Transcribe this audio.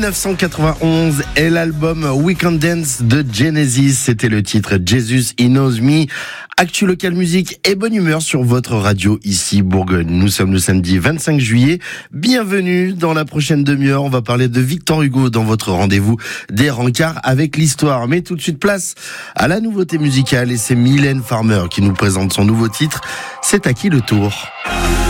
1991 et l'album We Can Dance de Genesis, c'était le titre Jesus He Knows Me. Actu Local Musique et bonne humeur sur votre radio ici Bourgogne. Nous sommes le samedi 25 juillet. Bienvenue dans la prochaine demi-heure. On va parler de Victor Hugo dans votre rendez-vous des rencarts avec l'histoire. Mais tout de suite place à la nouveauté musicale et c'est Mylène Farmer qui nous présente son nouveau titre. C'est à qui le tour ?